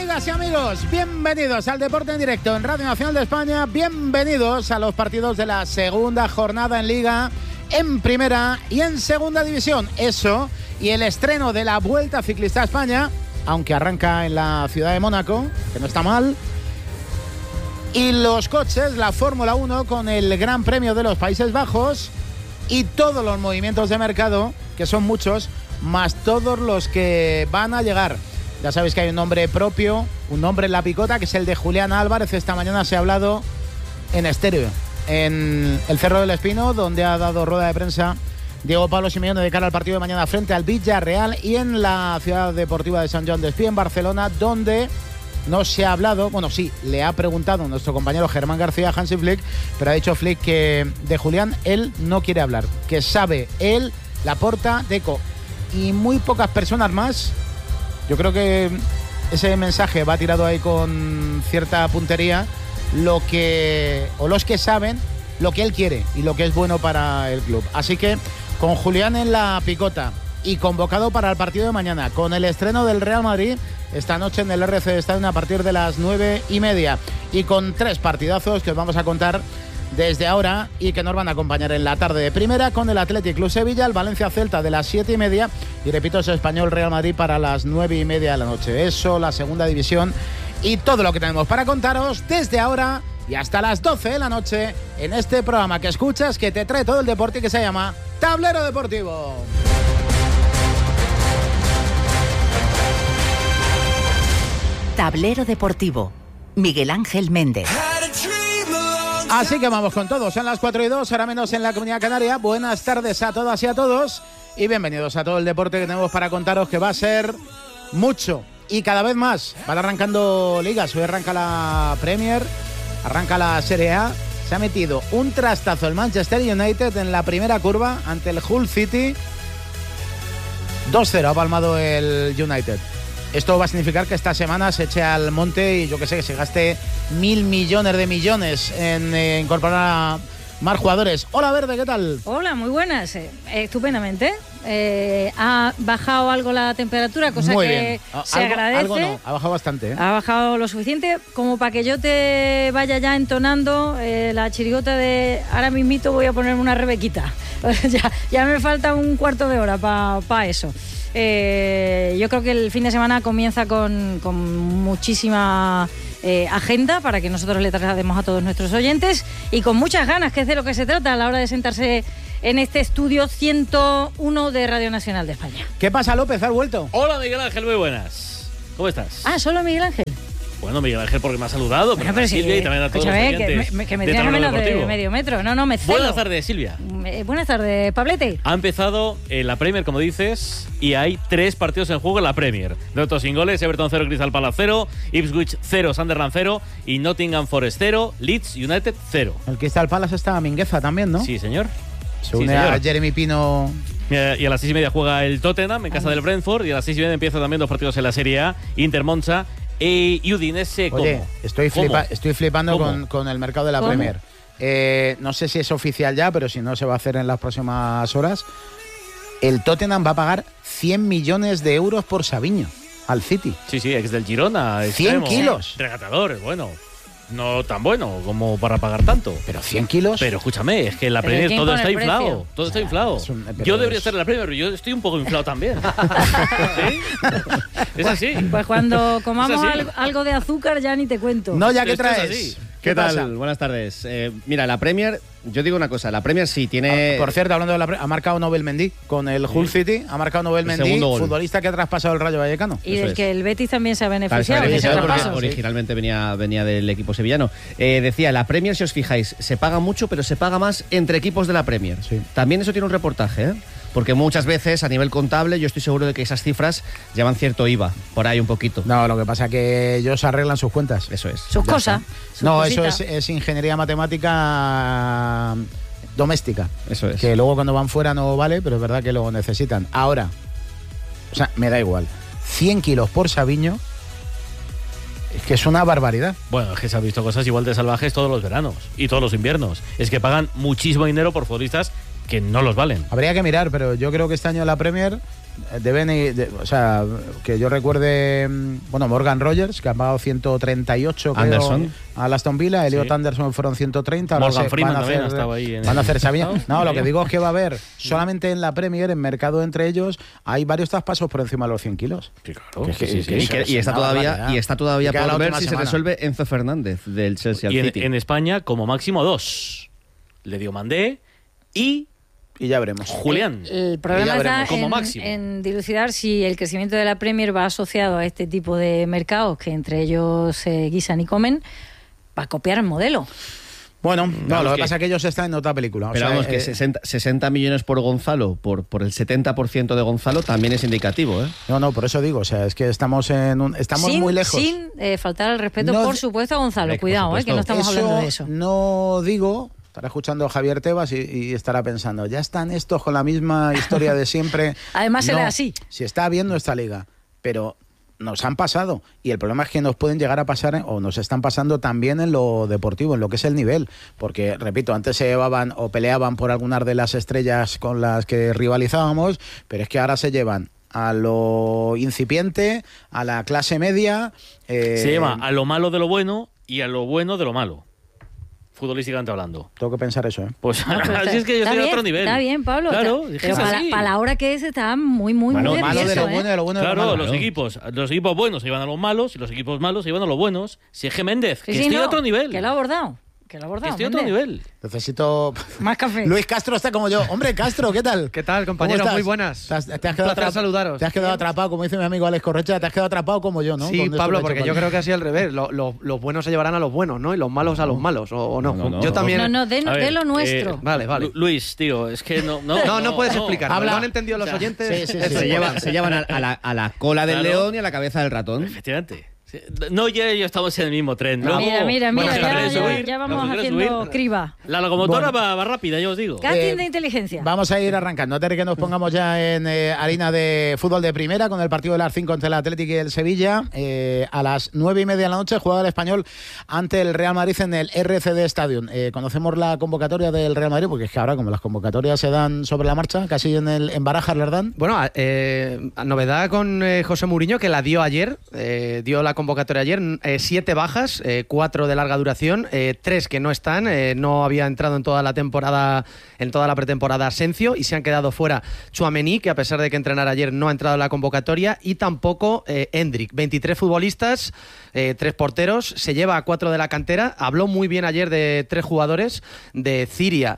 Amigas y amigos, bienvenidos al Deporte en Directo en Radio Nacional de España. Bienvenidos a los partidos de la segunda jornada en Liga, en Primera y en Segunda División. Eso y el estreno de la Vuelta Ciclista a España, aunque arranca en la ciudad de Mónaco, que no está mal. Y los coches, la Fórmula 1 con el Gran Premio de los Países Bajos y todos los movimientos de mercado, que son muchos, más todos los que van a llegar. Ya sabéis que hay un nombre propio, un nombre en la picota, que es el de Julián Álvarez. Esta mañana se ha hablado en estéreo, en el Cerro del Espino, donde ha dado rueda de prensa Diego Pablo Simeone de cara al partido de mañana frente al Villarreal, y en la ciudad deportiva de Sant Joan d'Espí, en Barcelona, donde no se ha hablado, bueno, sí, le ha preguntado nuestro compañero Germán García, Hansi Flick, pero ha dicho Flick que de Julián él no quiere hablar, que sabe él, Laporta, Deco y muy pocas personas más. Yo creo que ese mensaje va tirado ahí con cierta puntería, los que saben lo que él quiere y lo que es bueno para el club. Así que con Julián en la picota y convocado para el partido de mañana, con el estreno del Real Madrid esta noche en el RC Stadium a partir de las 9:30, y con 3 partidazos que os vamos a contar desde ahora y que nos van a acompañar en la tarde de Primera, con el Athletic Club Sevilla, el Valencia Celta de las 7:30 y repito, ese Español Real Madrid para las 9:30 de la noche. Eso, la Segunda División y todo lo que tenemos para contaros desde ahora y hasta las 12 de la noche en este programa que escuchas, que te trae todo el deporte y que se llama Tablero Deportivo. Tablero Deportivo, Miguel Ángel Méndez. Así que vamos con todos, son las 4:02, ahora menos en la Comunidad Canaria. Buenas tardes a todas y a todos y bienvenidos a todo el deporte que tenemos para contaros, que va a ser mucho y cada vez más. Van arrancando ligas, hoy arranca la Premier, arranca la Serie A. Se ha metido un trastazo el Manchester United en la primera curva ante el Hull City. 2-0 ha palmado el United. Esto va a significar que esta semana se eche al monte y yo que sé, que se gaste 1.000 millones de millones en incorporar a más jugadores. Hola Verde, ¿qué tal? Hola, muy buenas. Estupendamente. Ha bajado algo la temperatura, cosa muy que bien. se agradece. Algo no, ha bajado bastante. Ha bajado lo suficiente como para que yo te vaya ya entonando la chirigota de ahora mismito voy a poner una rebequita. ya me falta un cuarto de hora para eso. Yo creo que el fin de semana comienza con muchísima agenda para que nosotros le traslademos a todos nuestros oyentes y con muchas ganas, que es de lo que se trata a la hora de sentarse en este estudio 101 de Radio Nacional de España. ¿Qué pasa, López? ¿Has vuelto? Hola Miguel Ángel, muy buenas. ¿Cómo estás? Ah, ¿solo Miguel Ángel? Bueno, Miguel Ángel porque me ha saludado, Bueno, pero sí, Silvia y también a todos los oyentes. Que me tienes a menos de medio metro. No, me celo. Buenas tardes, Silvia. Buenas tardes, Pablete. Ha empezado la Premier, como dices, y hay 3 partidos en juego en la Premier. Derrotas sin goles: Everton 0, Crystal Palace 0, Ipswich 0, Sunderland 0 y Nottingham Forest 0, Leeds United 0. El Crystal Palace está a Mingueza también, ¿no? Sí, señor. Se une a Jeremy Pino. Y a las 6:30 juega el Tottenham en casa del Brentford, y a las 6:30 empiezan también 2 partidos en la Serie A: Inter Monza y Udinese. Oye, estoy flipando con el mercado de la Premier. No sé si es oficial ya, pero si no se va a hacer en las próximas horas. El Tottenham va a pagar 100 millones de euros por Savinho al City. Sí, ex del Girona. 100 kilos. Regatador, bueno. No tan bueno como para pagar tanto. Pero 100 kilos. Pero escúchame, es que en la Premier todo está inflado. Todo está inflado. Yo debería estar en la Premier, pero yo estoy un poco inflado también. ¿Sí? Es así. Pues cuando comamos algo de azúcar ya ni te cuento. No, ya que traes. ¿Qué tal? Buenas tardes. Mira, la Premier, yo digo una cosa, la Premier sí tiene... Por cierto, hablando de la Premier, ha marcado Nobel Mendy con el Hull City, ha marcado Nobel Mendy, futbolista que ha traspasado el Rayo Vallecano. Y del que el Betis también se ha beneficiado. Porque originalmente venía del equipo sevillano. Decía, la Premier, si os fijáis, se paga mucho, pero se paga más entre equipos de la Premier. Sí. También eso tiene un reportaje, ¿eh? Porque muchas veces a nivel contable yo estoy seguro de que esas cifras llevan cierto IVA, por ahí un poquito. No, lo que pasa es que ellos arreglan sus cuentas. Eso es. Sus cosas. No, eso es ingeniería matemática doméstica. Eso es. Que luego cuando van fuera no vale, pero es verdad que lo necesitan. Ahora, o sea, me da igual. 100 kilos por Savinho es que es una barbaridad. Bueno, es que se han visto cosas igual de salvajes todos los veranos y todos los inviernos. Es que pagan muchísimo dinero por futbolistas que no los valen. Habría que mirar, pero yo creo que este año la Premier o sea, que yo recuerde, bueno, Morgan Rogers, que ha pagado 138 creo, Anderson al Aston Villa, Elliot Sí. Anderson fueron 130. Morgan Freeman también estaba ahí Van a hacer Sabina. No, lo que Sí. digo es que va a haber solamente en la Premier, en mercado entre ellos, hay varios traspasos por encima de los 100 kilos. Sí, claro. Que- Sí, sí, que- sí. que- y está una todavía barbaridad. y está todavía Y queda la por ver última si semana. se resuelve Enzo Fernández del Chelsea al Y City. en España, como máximo 2. Le dio Mandé y Y ya veremos. Julián. El Ya problema está veremos. Como máximo. en dilucidar si el crecimiento de la Premier va asociado a este tipo de mercados que entre ellos se guisan y comen, para copiar el modelo. Bueno, no, Vamos, lo que que- pasa es que ellos están en otra película. O Pero sea, vamos, que 60 millones por Gonzalo, por el 70% de Gonzalo, también es indicativo, ¿eh? No, por eso digo, o sea, es que estamos sin, muy lejos. Sin hombre, respeto, No, por supuesto, a Gonzalo. Hombre, por Cuidado, supuesto. que no estamos hablando de eso. No digo, estará escuchando a Javier Tebas y estará pensando, ya están estos con la misma historia de siempre. Además, No, será así. Si está viendo esta liga, pero nos han pasado. Y el problema es que nos pueden llegar a pasar, o nos están pasando también en lo deportivo, en lo que es el nivel. Porque, repito, antes se llevaban o peleaban por algunas de las estrellas con las que rivalizábamos, pero es que ahora se llevan a lo incipiente, a la clase media. Se lleva a lo malo de lo bueno y a lo bueno de lo malo. Futbolísticamente hablando. Tengo que pensar eso, ¿eh? Pues No, pero así es que yo está estoy en bien, otro nivel. Está bien, Pablo. Claro, está- es que pero es así. para la hora que es, está muy, muy, Bueno, muy malo de nervioso, lo bueno, de lo bueno de lo Claro, malo. los equipos buenos se llevan a los malos y los equipos malos se llevan a los buenos. Si es Méndez, Sí, que sí, estoy no, a otro nivel. Que lo ha abordado. Que lo ha Que abordado. estoy a otro Méndez. nivel. Necesito... Más café. Luis Castro está como yo. Hombre, Castro, ¿qué tal? ¿Qué tal, ¿Cómo compañeros? estás? Muy buenas. Te has Un quedado placer saludaros. Te has quedado atrapado, como dice mi amigo Alex Correcha, te has quedado atrapado como yo, ¿no? Sí, Con esto Pablo, que ha porque hecho yo Pablo. creo que así al revés. Los buenos se llevarán a los buenos, ¿no? Y los malos a los malos, ¿o no? No, Yo también... No, de A ver, lo nuestro. Vale, vale. Luis, tío, es que no puedes explicar. Habla. ¿Lo han entendido los O sea, oyentes? sí, sí, sí. Eso Se, es lleva- bueno. se llevan a la cola del Claro. león y a la cabeza del ratón. Efectivamente. Sí. No, ya estamos en el mismo tren. Mira, Luego, mira, bueno, si ya, queréis ya, subir, ya si vamos queréis haciendo subir, criba. La locomotora Bueno. va rápida, ya os digo. Casting de inteligencia. Vamos a ir arrancando. Antes de que nos pongamos ya en harina de fútbol de primera con el partido de las 5 entre el Atlético y el Sevilla. A las 9:30 de la noche juega el Español ante el Real Madrid en el RCD Stadium. Conocemos la convocatoria del Real Madrid, porque es que ahora, como las convocatorias se dan sobre la marcha, casi en Barajas las dan. Bueno, novedad con José Mourinho, que la dio ayer, dio la convocatoria ayer, 7 bajas, 4 de larga duración, 3 que no están, no había entrado en toda la temporada, en toda la pretemporada Asencio, y se han quedado fuera Tchouaméni, que a pesar de que entrenara ayer no ha entrado en la convocatoria, y tampoco Hendrik. 23 futbolistas, 3 porteros, se lleva a 4 de la cantera. Habló muy bien ayer de 3 jugadores, de Ciria,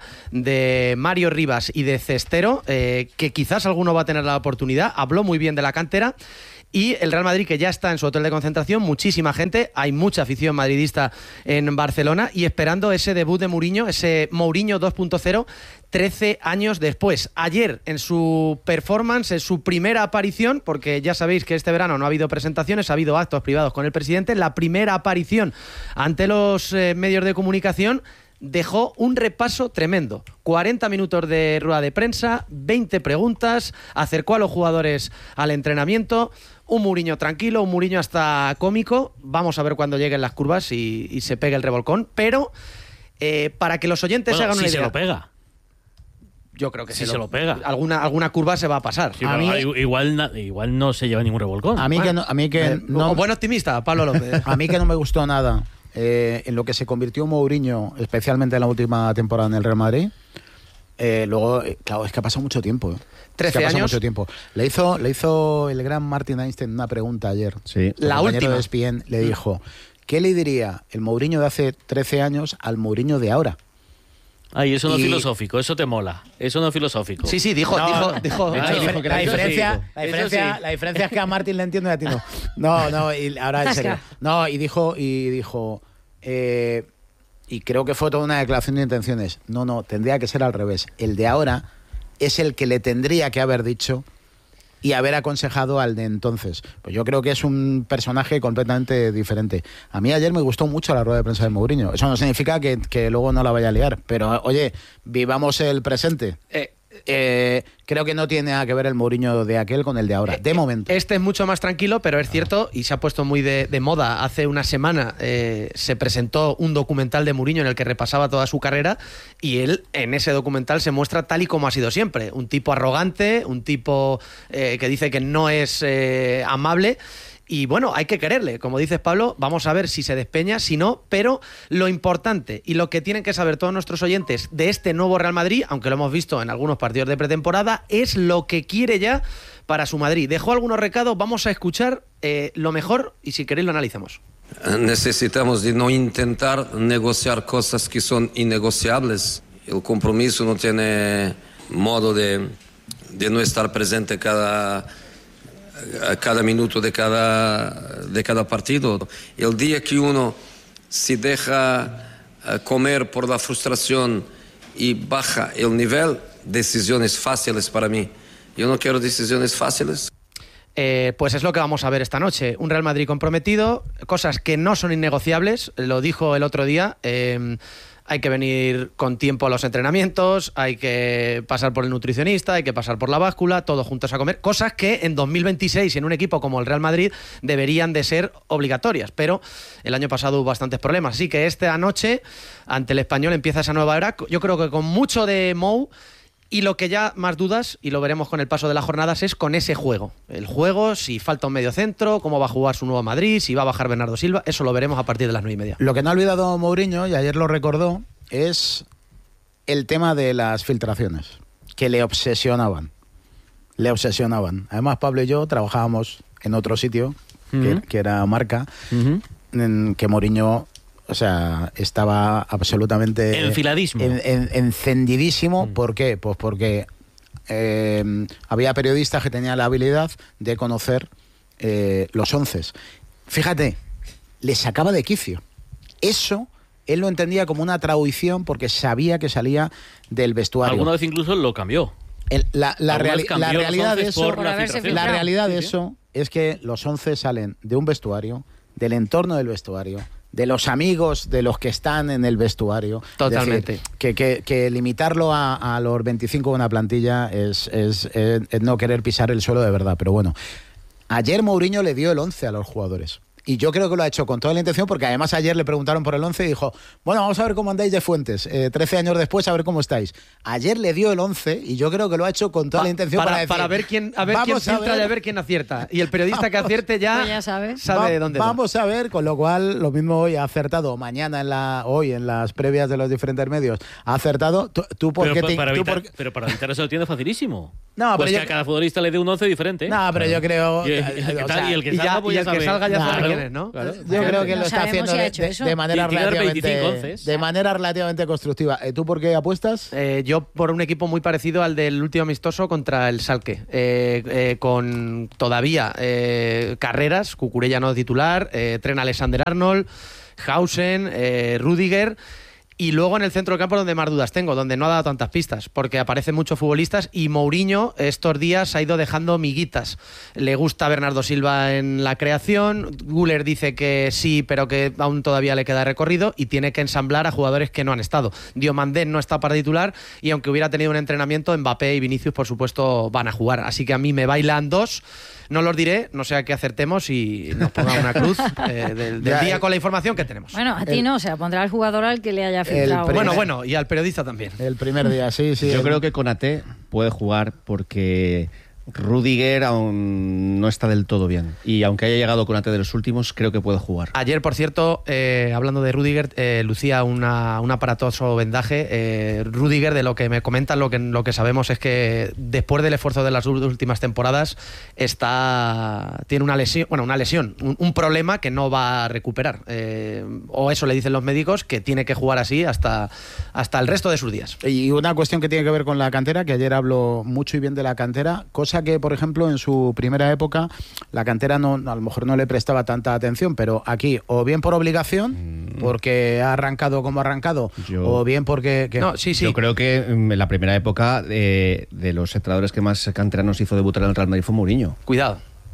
de Mario Rivas y de Cestero, que quizás alguno va a tener la oportunidad. Habló muy bien de la cantera. Y el Real Madrid, que ya está en su hotel de concentración, muchísima gente, hay mucha afición madridista en Barcelona, y esperando ese debut de Mourinho, ese Mourinho 2.0, 13 años después. Ayer, en su performance, en su primera aparición, porque ya sabéis que este verano no ha habido presentaciones, ha habido actos privados con el presidente, la primera aparición ante los medios de comunicación, dejó un repaso tremendo. 40 minutos de rueda de prensa, 20 preguntas, acercó a los jugadores al entrenamiento. Un Mourinho tranquilo, un Mourinho hasta cómico. Vamos a ver cuando lleguen las curvas y se pegue el revolcón. Pero para que los oyentes se hagan una si idea... se lo pega. Yo creo que Si se lo pega. Alguna curva se va a pasar. Sí, A pero mí- igual no se lleva ningún revolcón. A mí que no, Buen optimista, Pablo López. a mí que no me gustó nada en lo que se convirtió Mourinho, especialmente en la última temporada en el Real Madrid. Luego, claro, es que ha pasado mucho tiempo. 13 es que ha pasado años. mucho tiempo. Le hizo el gran Martin Einstein una pregunta ayer. Sí. Su La compañero última. de ESPN le dijo, ¿qué le diría el Mourinho de hace 13 años al Mourinho de ahora? Ay, eso no es Y- filosófico, eso te mola. Eso no es filosófico. Sí, dijo. De hecho, La dijo que era eso. la diferencia es que a Martin le entiendo y a ti no. No, y ahora en serio. No, y dijo, y creo que fue toda una declaración de intenciones. No, tendría que ser al revés. El de ahora es el que le tendría que haber dicho y haber aconsejado al de entonces. Pues yo creo que es un personaje completamente diferente. A mí ayer me gustó mucho la rueda de prensa de Mourinho. Eso no significa que luego no la vaya a liar, pero oye, vivamos el presente. Creo que no tiene nada que ver el Mourinho de aquel con el de ahora, de momento. Este es mucho más tranquilo, pero es cierto, y se ha puesto muy de moda. Hace una semana se presentó un documental de Mourinho en el que repasaba toda su carrera, y él en ese documental se muestra tal y como ha sido siempre. Un tipo arrogante, un tipo que dice que no es amable. Y bueno, hay que quererle, como dices, Pablo. Vamos a ver si se despeña, si no, pero lo importante y lo que tienen que saber todos nuestros oyentes de este nuevo Real Madrid, aunque lo hemos visto en algunos partidos de pretemporada, es lo que quiere ya para su Madrid. Dejó algunos recados, vamos a escuchar lo mejor y si queréis lo analizamos. Necesitamos de no intentar negociar cosas que son innegociables. El compromiso no tiene modo de no estar presente cada minuto de cada partido. El día que uno se deja comer por la frustración y baja el nivel, decisiones fáciles para mí. Yo no quiero decisiones fáciles. Pues es lo que vamos a ver esta noche. Un Real Madrid comprometido, cosas que no son innegociables, lo dijo el otro día. Hay que venir con tiempo a los entrenamientos, hay que pasar por el nutricionista, hay que pasar por la báscula, todos juntos a comer, cosas que en 2026 en un equipo como el Real Madrid deberían de ser obligatorias, pero el año pasado hubo bastantes problemas, así que esta noche ante el Español empieza esa nueva era, yo creo que con mucho de Mou. Y lo que ya más dudas, y lo veremos con el paso de las jornadas, es con ese juego. El juego, si falta un mediocentro, cómo va a jugar su nuevo Madrid, si va a bajar Bernardo Silva, eso lo veremos a partir de las 9:30. Lo que no ha olvidado Mourinho, y ayer lo recordó, es el tema de las filtraciones, que le obsesionaban. Además, Pablo y yo trabajábamos en otro sitio, que era Marca, en que Mourinho... O sea, estaba absolutamente... Enfiladísimo. Encendidísimo. ¿Por qué? Pues porque había periodistas que tenían la habilidad de conocer los onces. Fíjate, le sacaba de quicio. Eso él lo entendía como una traducción porque sabía que salía del vestuario. Alguna vez incluso lo cambió. La realidad de eso es que los 11 salen de un vestuario, del entorno del vestuario, de los amigos de los que están en el vestuario. Totalmente. Es decir, que limitarlo a los 25 de una plantilla es no querer pisar el suelo de verdad. Pero bueno, ayer Mourinho le dio el 11 a los jugadores. Y yo creo que lo ha hecho con toda la intención, porque además ayer le preguntaron por el 11 y dijo, bueno, vamos a ver cómo andáis de Fuentes, 13 años después, a ver cómo estáis. Ayer le dio el 11 y yo creo que lo ha hecho con toda la intención para decir, ver quién filtra y a ver quién acierta. Y el periodista que acierte ya sabe de dónde va. Vamos a ver, con lo cual, lo mismo hoy ha acertado, mañana hoy en las previas de los diferentes medios, ha acertado. Pero para evitar eso lo tiene facilísimo. No, pues pero que a cada futbolista le dé un 11 diferente. No, pero yo creo... Y el que salga ya sabe quién es, ¿no? Claro. Yo creo que lo está haciendo de manera relativamente constructiva. ¿Tú por qué apuestas? Yo por un equipo muy parecido al del último amistoso contra el Schalke, con todavía carreras, Cucurella no titular, Trent Alexander-Arnold, Hausen, Rüdiger. Y luego en el centro del campo donde más dudas tengo, donde no ha dado tantas pistas, porque aparecen muchos futbolistas y Mourinho estos días ha ido dejando miguitas. Le gusta Bernardo Silva en la creación, Güler dice que sí, pero que aún todavía le queda recorrido y tiene que ensamblar a jugadores que no han estado. Diomandé no está para titular y aunque hubiera tenido un entrenamiento, Mbappé y Vinicius por supuesto van a jugar. Así que a mí me bailan dos. No los diré, no sea que acertemos y nos ponga una cruz del día con la información que tenemos. Bueno, a ti no, o sea, pondrá al jugador al que le haya filtrado. Bueno, y al periodista también. El primer día, sí. Yo creo que Konaté puede jugar porque Rüdiger aún no está del todo bien. Y aunque haya llegado Konaté de los últimos, creo que puede jugar. Ayer, por cierto, hablando de Rüdiger, lucía un aparatoso vendaje. Rüdiger, de lo que me comentan, lo que sabemos es que después del esfuerzo de las últimas temporadas tiene una lesión, un problema que no va a recuperar. O eso le dicen los médicos, que tiene que jugar así hasta el resto de sus días. Y una cuestión que tiene que ver con la cantera, que ayer hablo mucho y bien de la cantera, cosa que, por ejemplo, en su primera época la cantera a lo mejor no le prestaba tanta atención, pero aquí o bien por obligación, porque ha arrancado como ha arrancado, o bien porque... Yo creo que en la primera época de los entrenadores que más canteranos hizo debutar en el Real Madrid fue Mourinho. Cuidado.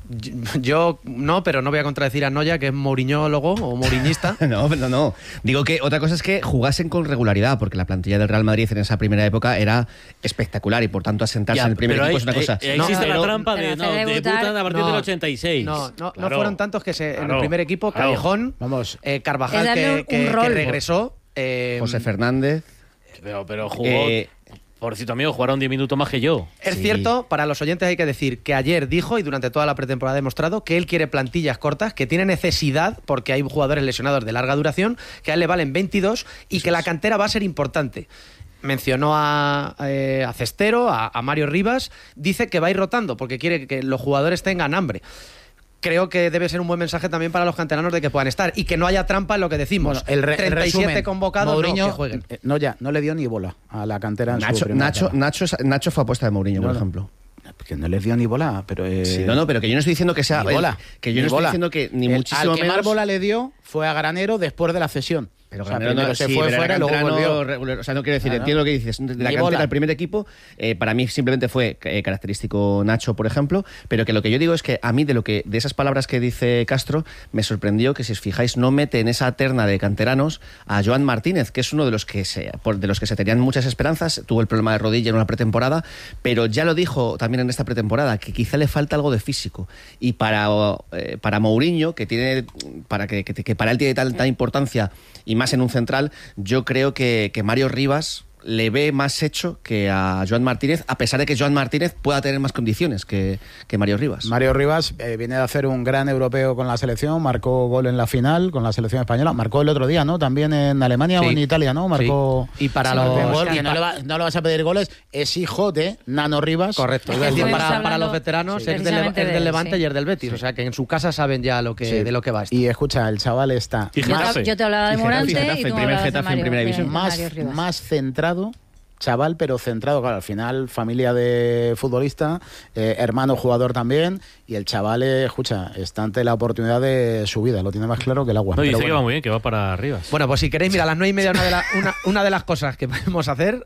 Yo no, pero no voy a contradecir a Noya, que es mouriñólogo o mouriñista. No. Digo que otra cosa es que jugasen con regularidad, porque la plantilla del Real Madrid en esa primera época era espectacular y por tanto asentarse en el primer equipo es una cosa. Existe la trampa de debutan a partir del 86. No fueron tantos que en el primer equipo, Callejón, Carvajal que regresó, José Fernández. Pero jugó. Pobrecito amigo, jugaron 10 minutos más que yo. Es cierto, para los oyentes hay que decir que ayer dijo, y durante toda la pretemporada ha demostrado, que él quiere plantillas cortas, que tiene necesidad, porque hay jugadores lesionados de larga duración, que a él le valen 22 y que la cantera va a ser importante. Mencionó a Cestero, a Mario Rivas, dice que va a ir rotando porque quiere que los jugadores tengan hambre. Creo que debe ser un buen mensaje también para los canteranos de que puedan estar y que no haya trampa en lo que decimos. Bueno, 37 resumen, convocados, Mourinho, que jueguen. No le dio ni bola a la cantera en su primera etapa. Nacho fue apuesta de Mourinho, por ejemplo. Que no les dio ni bola, pero... Sí, pero que yo no estoy diciendo que sea... Ni bola. Que yo no estoy diciendo que ni muchísimo al que más bola le dio fue a Granero después de la cesión. Pero primero se fue fuera y luego volvió. O sea, no quiero decir, entiendo lo que dices. De la cantera del primer equipo, para mí simplemente fue característico Nacho, por ejemplo, pero que lo que yo digo es que a mí de esas palabras que dice Castro, me sorprendió que, si os fijáis, no mete en esa terna de canteranos a Joan Martínez, que es uno de los que se tenían muchas esperanzas. Tuvo el problema de rodilla en una pretemporada, pero ya lo dijo también en esta pretemporada, que quizá le falta algo de físico. Y para Mourinho, que para él tiene tanta importancia, y más en un central, yo creo que Mario Rivas le ve más hecho que a Joan Martínez, a pesar de que Joan Martínez pueda tener más condiciones que Mario Rivas. Mario Rivas viene de hacer un gran europeo con la selección, marcó gol en la final con la selección española, marcó el otro día, ¿no? También en Alemania o en Italia, ¿no? Marcó. Sí. Y para no le vas a pedir goles, es hijo de Nano Rivas. Correcto. Es decir, para los veteranos es del Levante y es del Betis, o sea que en su casa saben ya de lo que va esto. Y escucha, el chaval está... Yo te hablaba de Morante y tú primer Getafe en primera división. Más centrado, chaval, pero centrado, claro, al final familia de futbolista, hermano jugador también, y el chaval, está ante la oportunidad de su vida, lo tiene más claro que el agua. No, dice que va muy bien, que va para arriba. Bueno, pues si queréis, mira, a las 9:30 una de las cosas que podemos hacer,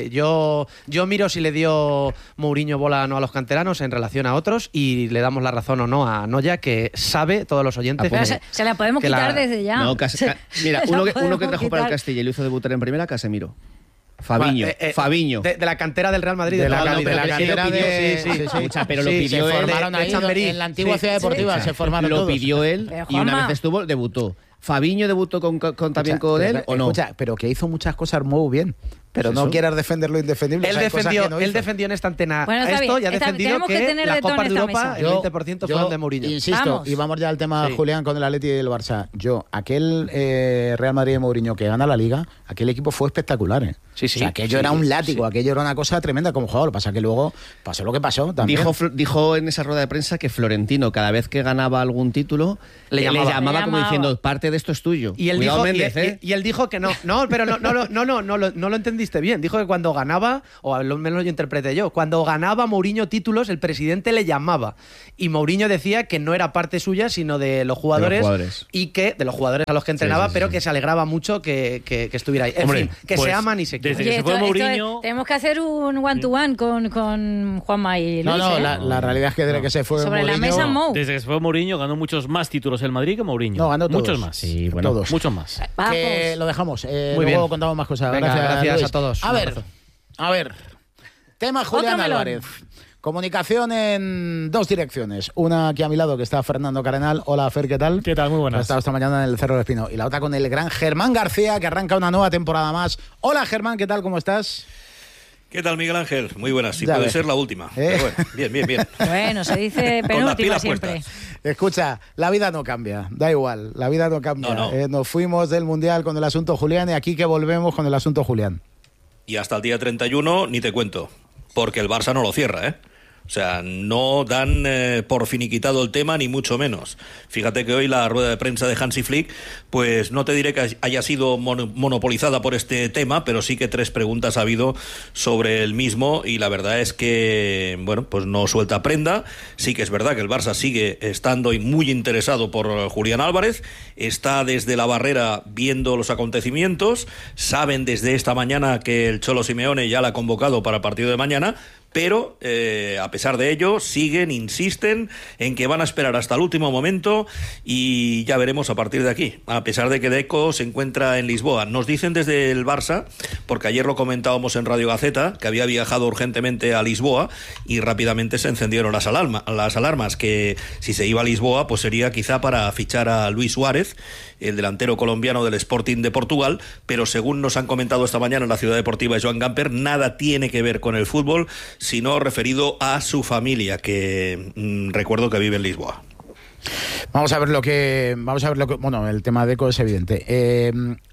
yo miro si le dio Mourinho bola o no a los canteranos en relación a otros, y le damos la razón o no a Noya, que sabe, todos los oyentes... Pero se la podemos quitar desde ya. No, mira, uno que trajo para el Castilla y lo hizo debutar en primera, Casemiro. Fabiño. De la cantera del Real Madrid. De la cantera pero lo pidió él. Se formaron ahí en la antigua Ciudad Deportiva, se formaron todos. Lo pidió él y una vez estuvo, debutó. ¿Fabiño debutó también con él o no? Pero que hizo muchas cosas muy bien. Pero no quieras defender lo indefendible. Él defendió en esta antena esto y ha defendido que la Copa de Europa, el 20% fueron de Mourinho. Insisto, y vamos ya al tema, Julián, con el Atleti y el Barça. Aquel Real Madrid de Mourinho que gana la Liga, aquel equipo fue espectacular, Sí. O sea, aquello era un látigo, aquello era una cosa tremenda como jugador. Pasa que luego pasó lo que pasó también. Dijo en esa rueda de prensa que Florentino, cada vez que ganaba algún título, le llamaba como diciendo, parte de esto es tuyo. Y él dijo que no. No, pero no lo entendiste bien. Dijo que cuando ganaba, o al menos lo interpreté yo, cuando ganaba Mourinho títulos, el presidente le llamaba. Y Mourinho decía que no era parte suya, sino de los jugadores. Y que de los jugadores a los que entrenaba, pero que se alegraba mucho que estuviera ahí. En fin, que se aman y se quieren. Desde que se fue Mourinho... Tenemos que hacer un one-to-one con Juanma y Luis. La realidad es que desde que se fue sobre Mourinho... la mesa, Desde que se fue Mourinho ganó muchos más títulos el Madrid que Mourinho. No, ganó todos. Muchos más. Sí, bueno, todos. Muchos más. Que lo dejamos. Muy bien. Luego contamos más cosas. Venga, gracias a todos. A ver. Tema Julián Álvarez. Comunicación en dos direcciones. Una aquí a mi lado, que está Fernando Cardenal. Hola, Fer, ¿qué tal? ¿Qué tal? Muy buenas. Ha estado esta mañana en el Cerro del Espino. Y la otra con el gran Germán García, que arranca una nueva temporada más. Hola, Germán, ¿qué tal? ¿Cómo estás? ¿Qué tal, Miguel Ángel? Muy buenas. Sí, puede ser la última. Pero bueno, bien. Bueno, se dice penúltima siempre. Escucha, la vida no cambia. Da igual, la vida no cambia. No. Nos fuimos del Mundial con el asunto Julián y aquí que volvemos con el asunto Julián. Y hasta el día 31 ni te cuento, porque el Barça no lo cierra, ¿eh? O sea, no dan por finiquitado el tema, ni mucho menos. Fíjate que hoy la rueda de prensa de Hansi Flick, pues no te diré que haya sido monopolizada por este tema, pero sí que 3 preguntas ha habido sobre el mismo, y la verdad es que, bueno, pues no suelta prenda. Sí que es verdad que el Barça sigue estando muy interesado por Julián Álvarez, está desde la barrera viendo los acontecimientos, saben desde esta mañana que el Cholo Simeone ya la ha convocado para el partido de mañana, pero a pesar de ello insisten en que van a esperar hasta el último momento y ya veremos a partir de aquí, a pesar de que Deco se encuentra en Lisboa. Nos dicen desde el Barça, porque ayer lo comentábamos en Radio Gaceta, que había viajado urgentemente a Lisboa y rápidamente se encendieron las alarmas, que si se iba a Lisboa pues sería quizá para fichar a Luis Suárez, el delantero colombiano del Sporting de Portugal, pero según nos han comentado esta mañana en la Ciudad Deportiva de Joan Gamper, nada tiene que ver con el fútbol, sino referido a su familia, que recuerdo que vive en Lisboa. Vamos a ver lo que bueno, el tema de Deco es evidente.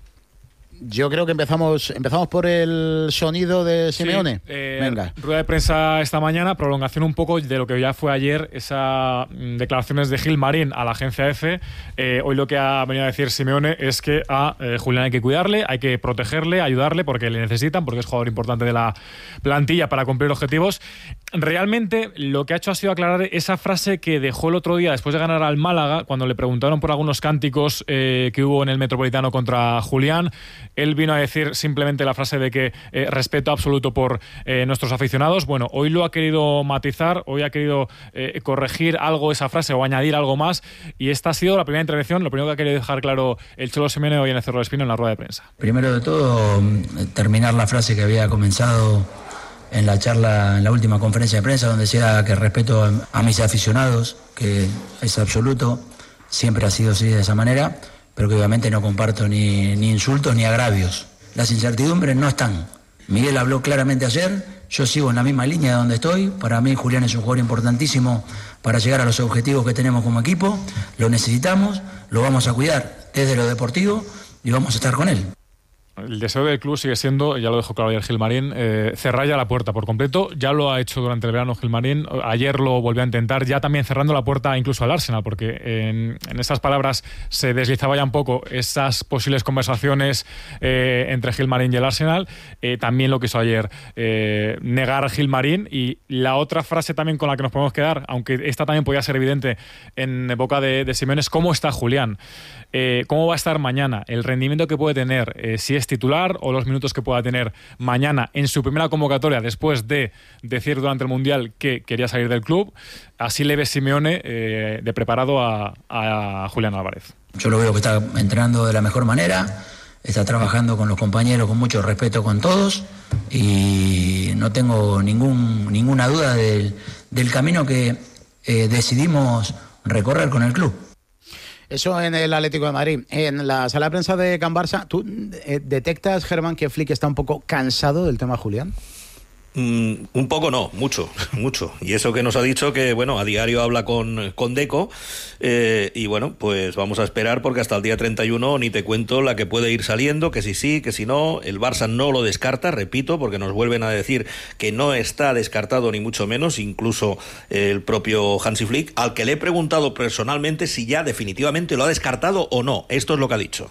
Yo creo que empezamos por el sonido de Simeone. Sí, venga. Rueda de prensa esta mañana, prolongación un poco de lo que ya fue ayer, esas declaraciones de Gilmarín a la agencia EFE. Hoy lo que ha venido a decir Simeone es que a Julián hay que cuidarle, hay que protegerle, ayudarle, porque le necesitan, porque es jugador importante de la plantilla para cumplir objetivos. Realmente lo que ha hecho ha sido aclarar esa frase que dejó el otro día después de ganar al Málaga, cuando le preguntaron por algunos cánticos que hubo en el Metropolitano contra Julián. Él vino a decir simplemente la frase de que respeto absoluto por nuestros aficionados. Bueno, hoy lo ha querido matizar, hoy ha querido corregir algo esa frase o añadir algo más, y esta ha sido la primera intervención, lo primero que ha querido dejar claro el Cholo Simeone hoy en el Cerro del Espino en la rueda de prensa. Primero de todo, terminar la frase que había comenzado en la charla, en la última conferencia de prensa, donde decía que respeto a mis aficionados, que es absoluto, siempre ha sido así de esa manera, pero que obviamente no comparto ni insultos ni agravios. Las incertidumbres no están. Miguel habló claramente ayer, yo sigo en la misma línea de donde estoy. Para mí Julián es un jugador importantísimo para llegar a los objetivos que tenemos como equipo. Lo necesitamos, lo vamos a cuidar desde lo deportivo y vamos a estar con él. El deseo del club sigue siendo, ya lo dejó claro ayer Gilmarín, cerrar ya la puerta por completo. Ya lo ha hecho durante el verano Gilmarín, ayer lo volvió a intentar, ya también cerrando la puerta incluso al Arsenal, porque en estas palabras se deslizaba ya un poco esas posibles conversaciones entre Gilmarín y el Arsenal. También lo que hizo ayer, negar a Gilmarín. Y la otra frase también con la que nos podemos quedar, aunque esta también podía ser evidente en boca de Simeone, es cómo está Julián. ¿Cómo va a estar mañana? El rendimiento que puede tener, si es titular, o los minutos que pueda tener mañana en su primera convocatoria después de decir durante el Mundial que quería salir del club. Así le ve Simeone de preparado a Julián Álvarez. Yo lo veo que está entrenando de la mejor manera, está trabajando con los compañeros con mucho respeto con todos, y no tengo ninguna duda del camino que decidimos recorrer con el club. Eso en el Atlético de Madrid. En la sala de prensa de Can Barça, ¿tú detectas, Germán, que Flick está un poco cansado del tema Julián? Un poco no, mucho. Y eso que nos ha dicho que, bueno, a diario habla con Deco, y bueno, pues vamos a esperar, porque hasta el día 31 ni te cuento la que puede ir saliendo, que si sí, que si no. El Barça no lo descarta, repito, porque nos vuelven a decir que no está descartado ni mucho menos, incluso el propio Hansi Flick, al que le he preguntado personalmente si ya definitivamente lo ha descartado o no. Esto es lo que ha dicho.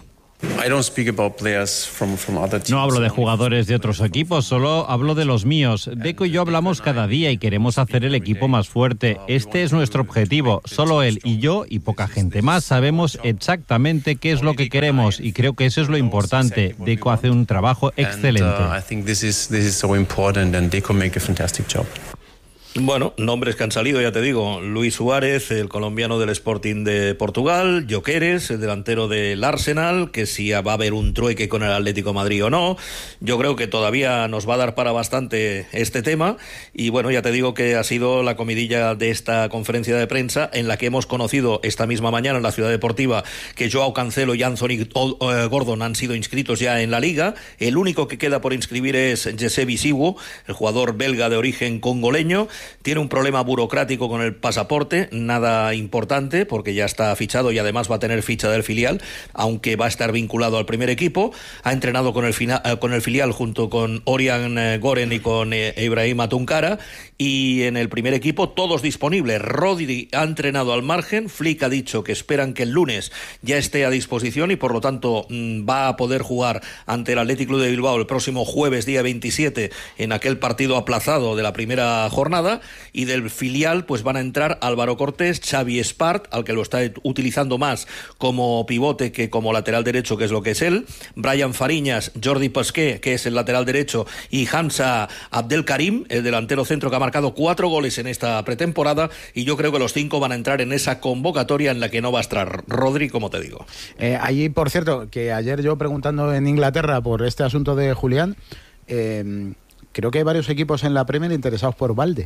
No hablo de jugadores de otros equipos, solo hablo de los míos. Deco y yo hablamos cada día y queremos hacer el equipo más fuerte. Este es nuestro objetivo. Solo él y yo y poca gente más sabemos exactamente qué es lo que queremos, y creo que eso es lo importante. Deco hace un trabajo excelente. Bueno, nombres que han salido, ya te digo: Luis Suárez, el colombiano del Sporting de Portugal; Gyökeres, el delantero del Arsenal, que si va a haber un trueque con el Atlético de Madrid o no. Yo creo que todavía nos va a dar para bastante este tema, y bueno, ya te digo que ha sido la comidilla de esta conferencia de prensa, en la que hemos conocido esta misma mañana en la Ciudad Deportiva que Joao Cancelo y Anthony Gordon han sido inscritos ya en la Liga. El único que queda por inscribir es Jesse Bisiwo, el jugador belga de origen congoleño. Tiene un problema burocrático con el pasaporte, nada importante, porque ya está fichado y además va a tener ficha del filial, aunque va a estar vinculado al primer equipo. Ha entrenado con el filial junto con Orian Goren y con Ibrahima Tunkara, y en el primer equipo todos disponibles. Rodri ha entrenado al margen. Flick ha dicho que esperan que el lunes ya esté a disposición y por lo tanto va a poder jugar ante el Athletic Club de Bilbao el próximo jueves, día 27, en aquel partido aplazado de la primera jornada. temporada, y del filial pues van a entrar Álvaro Cortés, Xavi Espart, al que lo está utilizando más como pivote que como lateral derecho, que es lo que es él, Brian Fariñas, Jordi Pesqué, que es el lateral derecho, y Hamza Abdelkarim, el delantero centro que ha marcado 4 goles en esta pretemporada, y yo creo que los 5 van a entrar en esa convocatoria en la que no va a estar Rodri, como te digo. Allí, por cierto, que ayer yo preguntando en Inglaterra por este asunto de Julián, creo que hay varios equipos en la Premier interesados por Balde.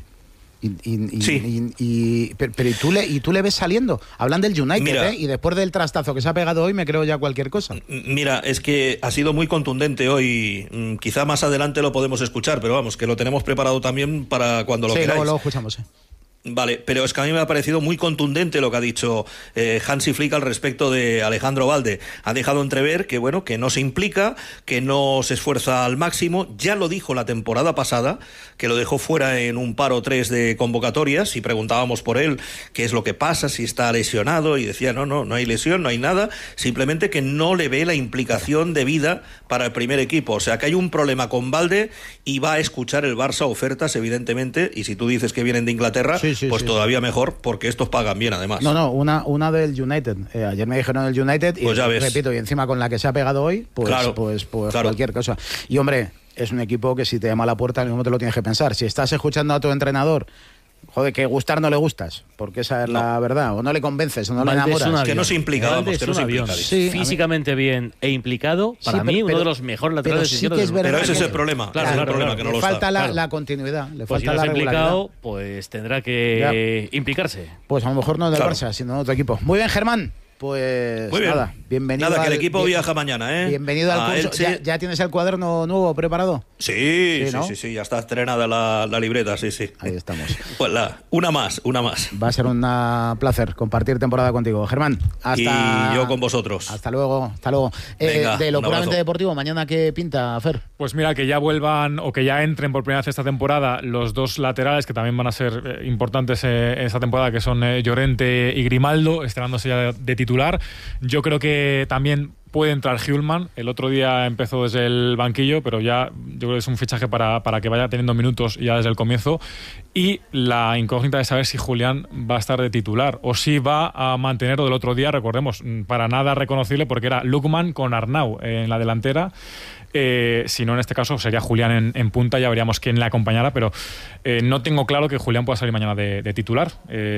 Pero tú le ves saliendo. Hablan del United, mira, y después del trastazo que se ha pegado hoy me creo ya cualquier cosa. Mira, es que ha sido muy contundente hoy. Quizá más adelante lo podemos escuchar, pero vamos, que lo tenemos preparado también para cuando lo queráis. Sí, luego lo escuchamos, Vale, pero es que a mí me ha parecido muy contundente lo que ha dicho Hansi Flick al respecto de Alejandro Balde. Ha dejado entrever que, bueno, que no se implica, que no se esfuerza al máximo. Ya lo dijo la temporada pasada, que lo dejó fuera en un par o 3 de convocatorias, y preguntábamos por él qué es lo que pasa, si está lesionado, y decía, no hay lesión, no hay nada, simplemente que no le ve la implicación de vida para el primer equipo. O sea, que hay un problema con Balde, y va a escuchar el Barça ofertas, evidentemente, y si tú dices que vienen de Inglaterra... Sí, todavía mejor, porque estos pagan bien, además. No, una del United. Ayer me dijeron del United, y pues ya ves. Repito, y encima con la que se ha pegado hoy, pues, claro, pues cualquier cosa. Y hombre, es un equipo que si te llama a la puerta, mismo te lo tienes que pensar. Si estás escuchando a tu entrenador, joder, que gustar no le gustas, porque esa es la verdad, o no le convences, o no le enamoras. Que no se implica, vamos, que no se implica. Sí, físicamente bien e implicado, para mí, uno de los mejores laterales izquierdos. Pero ese es el problema, que no lo está. Falta la continuidad, le pues falta si no la regularidad. Implicado, pues tendrá que implicarse. Pues a lo mejor no del Barça, sino de otro equipo. Muy bien, Germán. Pues muy bien. Nada, bienvenido. Que el equipo viaja mañana, ¿eh? Bienvenido al curso. ¿Ya tienes el cuaderno nuevo preparado? Sí, ya está estrenada la libreta, sí. Ahí estamos. Pues una más. Va a ser un placer compartir temporada contigo, Germán. Y yo con vosotros. Hasta luego. Venga, de lo puramente deportivo, ¿mañana qué pinta, Fer? Pues mira, que ya vuelvan o que ya entren por primera vez esta temporada los 2 laterales que también van a ser importantes en esta temporada, que son Llorente y Grimaldo, estrenándose ya de titular. Yo creo que también puede entrar Hjulmand. El otro día empezó desde el banquillo, pero ya yo creo que es un fichaje para que vaya teniendo minutos ya desde el comienzo. Y la incógnita de saber si Julián va a estar de titular o si va a mantenerlo del otro día. Recordemos, para nada reconocible, porque era Lukman con Arnau en la delantera. Si no, en este caso sería Julián en punta, ya veríamos quién le acompañara, pero no tengo claro que Julián pueda salir mañana de titular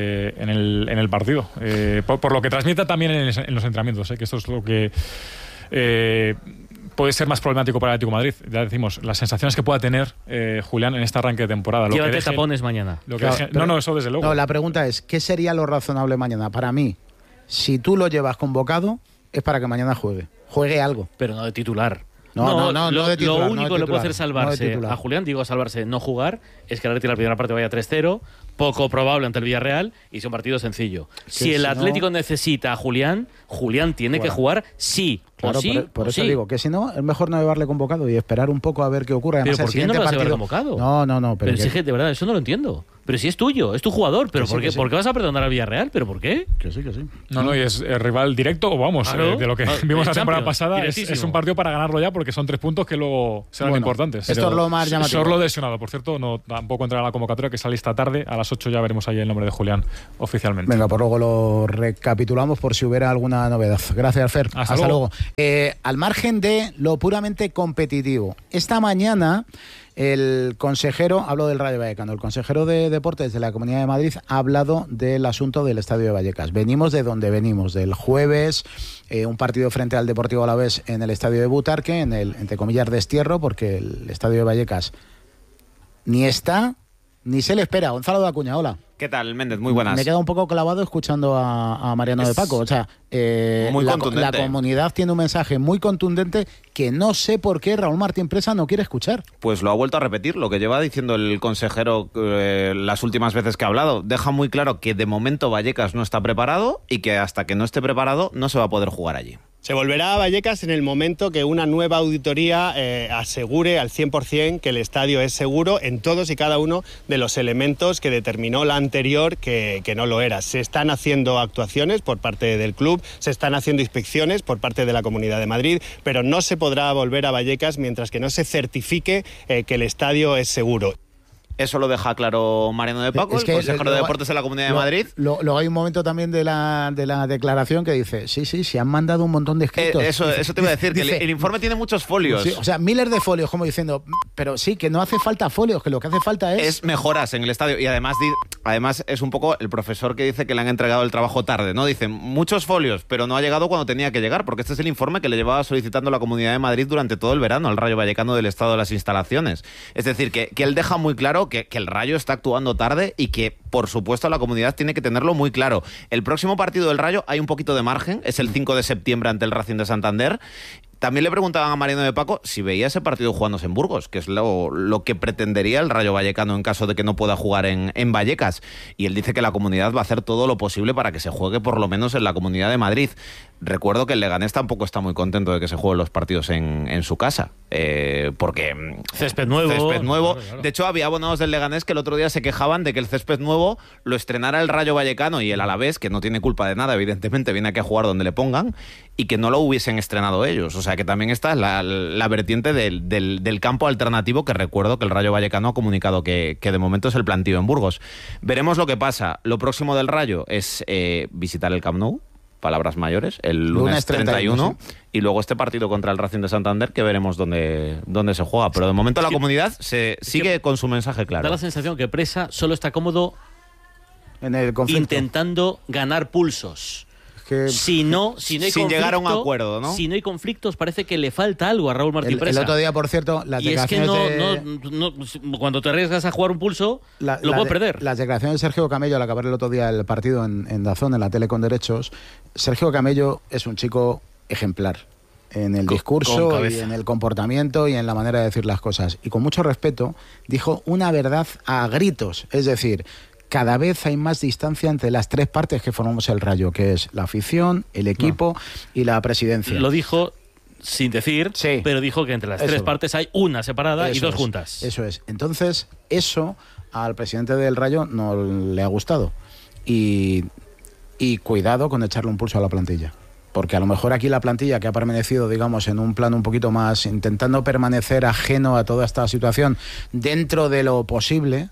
en el partido. Por lo que transmite también en los entrenamientos, que esto es lo que puede ser más problemático para el Atlético de Madrid. Ya decimos, las sensaciones que pueda tener Julián en este arranque de temporada. Llévate tapones mañana. Eso desde luego. No, la pregunta es, ¿qué sería lo razonable mañana? Para mí, si tú lo llevas convocado, es para que mañana juegue algo. Pero no de titular. No de titular. Lo único que le puede hacer salvarse a Julián, no jugar, es que el Atlético la primera parte vaya 3-0, poco probable ante el Villarreal, y es un partido sencillo. Si el Atlético necesita a Julián tiene que jugar sí. Claro, por eso digo que si no, es mejor no llevarle convocado y esperar un poco a ver qué ocurre. Además, ¿pero por qué no lo vas a llevar convocado? No. Pero es que de verdad, eso no lo entiendo. Pero si es tuyo, es tu jugador, pero ¿por qué vas a perdonar al Villarreal? ¿Pero por qué? Que sí. No, y es rival directo, o vamos, claro. De lo que vimos la temporada pasada, es un partido para ganarlo ya, porque son 3 puntos que luego serán importantes. Esto es lo más llamativo. Sorlo lesionado, por cierto, tampoco entrará en la convocatoria, que sale esta tarde, a las 8 ya veremos ahí el nombre de Julián oficialmente. Venga, pues luego lo recapitulamos por si hubiera alguna novedad. Gracias, Fer. Hasta luego. Al margen de lo puramente competitivo, esta mañana el consejero, hablo del Rayo Vallecano, el consejero de Deportes de la Comunidad de Madrid ha hablado del asunto del Estadio de Vallecas. Venimos de donde venimos, del jueves, un partido frente al Deportivo Alavés en el Estadio de Butarque, en el, entre comillas, destierro, porque el Estadio de Vallecas ni está ni se le espera. Gonzalo de Acuña, hola. ¿Qué tal, Méndez? Muy buenas. Me he quedado un poco clavado escuchando a Mariano de Paco. O sea, la comunidad tiene un mensaje muy contundente que no sé por qué Raúl Martín Presa no quiere escuchar. Pues lo ha vuelto a repetir, lo que lleva diciendo el consejero las últimas veces que ha hablado. Deja muy claro que de momento Vallecas no está preparado y que hasta que no esté preparado no se va a poder jugar allí. Se volverá a Vallecas en el momento que una nueva auditoría asegure al 100% que el estadio es seguro en todos y cada uno de los elementos que determinó la anterior que no lo era. Se están haciendo actuaciones por parte del club, se están haciendo inspecciones por parte de la Comunidad de Madrid, pero no se podrá volver a Vallecas mientras que no se certifique que el estadio es seguro. Eso lo deja claro Mariano de Paco, el consejero de Deportes de la Comunidad de Madrid. Luego hay un momento también de la declaración que dice, sí, se han mandado un montón de escritos. Eso te iba a decir, que el informe tiene muchos folios. Sí, o sea, miles de folios, como diciendo, pero sí, que no hace falta folios, que lo que hace falta es mejoras en el estadio. Y además es un poco el profesor que dice que le han entregado el trabajo tarde, ¿no? Dice, muchos folios, pero no ha llegado cuando tenía que llegar, porque este es el informe que le llevaba solicitando la Comunidad de Madrid durante todo el verano al Rayo Vallecano del estado de las instalaciones. Es decir, que él deja muy claro que el Rayo está actuando tarde y que, por supuesto, la comunidad tiene que tenerlo muy claro. El próximo partido del Rayo hay un poquito de margen, es el 5 de septiembre ante el Racing de Santander. También le preguntaban a Mariano de Paco si veía ese partido jugándose en Burgos, que es lo que pretendería el Rayo Vallecano en caso de que no pueda jugar en Vallecas. Y él dice que la comunidad va a hacer todo lo posible para que se juegue por lo menos en la Comunidad de Madrid. Recuerdo que el Leganés tampoco está muy contento de que se jueguen los partidos en su casa, porque césped nuevo. Claro. De hecho, había abonados del Leganés que el otro día se quejaban de que el césped nuevo lo estrenara el Rayo Vallecano y el Alavés, que no tiene culpa de nada, evidentemente, viene aquí a jugar donde le pongan, y que no lo hubiesen estrenado ellos. O sea, que también está la vertiente del campo alternativo, que recuerdo que el Rayo Vallecano ha comunicado que de momento es el plantío en Burgos. Veremos lo que pasa. Lo próximo del Rayo es visitar el Camp Nou, palabras mayores, el lunes 31, sí. Y luego este partido contra el Racing de Santander, que veremos dónde se juega. Pero de momento la comunidad sigue con su mensaje claro. Da la sensación que Presa solo está cómodo en el conflicto, intentando ganar pulsos. Si no hay sin llegar a un acuerdo, ¿no? Si no hay conflictos, parece que le falta algo a Raúl Martín Presa. El otro día, por cierto, las declaraciones cuando te arriesgas a jugar un pulso, lo puedes perder. Las declaraciones de Sergio Camello al acabar el otro día el partido en DAZN, en la tele con derechos. Sergio Camello es un chico ejemplar en el discurso y en el comportamiento y en la manera de decir las cosas. Y con mucho respeto dijo una verdad a gritos, es decir, cada vez hay más distancia entre las tres partes que formamos el Rayo, que es la afición, el equipo y la presidencia. Lo dijo sin decir, pero dijo que entre las tres partes hay una separada y dos juntas. Eso es. Entonces, eso al presidente del Rayo no le ha gustado. Y cuidado con echarle un pulso a la plantilla. Porque a lo mejor aquí la plantilla, que ha permanecido, digamos, en un plano un poquito más, intentando permanecer ajeno a toda esta situación dentro de lo posible,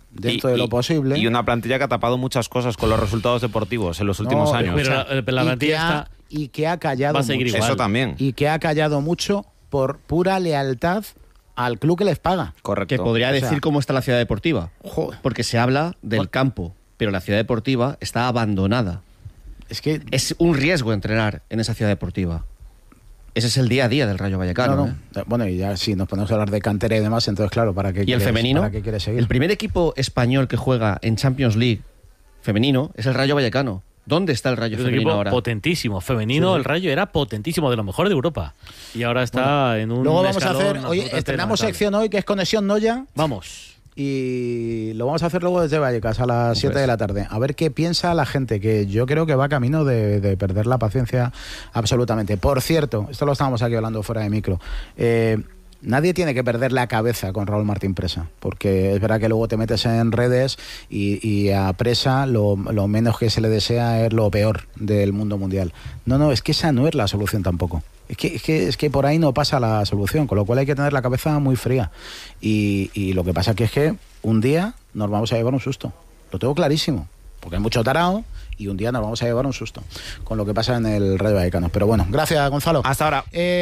y una plantilla que ha tapado muchas cosas con los resultados deportivos en los últimos años. Pero la plantilla y que ha callado va a seguir mucho. Igual. Eso también. Y que ha callado mucho por pura lealtad al club que les paga. Correcto. Que podría decir cómo está la ciudad deportiva. Porque se habla del campo, pero la ciudad deportiva está abandonada. Es que es un riesgo entrenar en esa ciudad deportiva. Ese es el día a día del Rayo Vallecano. Bueno, y ya si nos ponemos a hablar de cantera y demás, entonces claro, ¿para qué? ¿Y el femenino? ¿Para qué quieres seguir? El primer equipo español que juega en Champions League femenino es el Rayo Vallecano. ¿Dónde está el Rayo femenino ahora? Potentísimo. Femenino, el Rayo era potentísimo, de lo mejor de Europa. Y ahora está en un luego vamos escalón, a hacer, oye, estrenamos sección hoy que es Conexión Noya. Vamos. Y lo vamos a hacer luego desde Vallecas a las 7 de la tarde. A ver qué piensa la gente, que yo creo que va camino de perder la paciencia absolutamente. Por cierto, esto lo estábamos aquí hablando fuera de micro. Nadie tiene que perder la cabeza con Raúl Martín Presa, porque es verdad que luego te metes en redes y a Presa lo menos que se le desea es lo peor del mundo mundial. No, es que esa no es la solución tampoco. Es que por ahí no pasa la solución, con lo cual hay que tener la cabeza muy fría. Y lo que pasa es que un día nos vamos a llevar un susto. Lo tengo clarísimo, porque hay mucho tarao y un día nos vamos a llevar un susto con lo que pasa en el Rayo Vallecano. Pero bueno, gracias, Gonzalo. Hasta ahora.